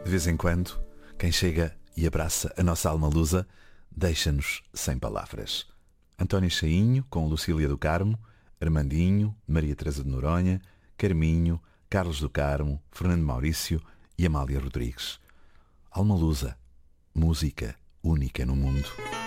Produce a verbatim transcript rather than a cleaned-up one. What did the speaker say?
De vez em quando, quem chega e abraça a nossa alma lusa deixa-nos sem palavras. António Chainho, com Lucília do Carmo, Armandinho, Maria Teresa de Noronha, Carminho, Carlos do Carmo, Fernando Maurício e Amália Rodrigues. Alma lusa, música única no mundo.